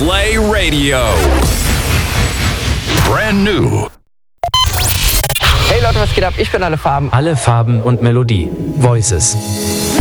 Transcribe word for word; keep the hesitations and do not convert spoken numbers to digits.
Play Radio. Brand new. Hey Leute, was geht ab? Ich bin Alle Farben. Alle Farben und Melodie. Voices.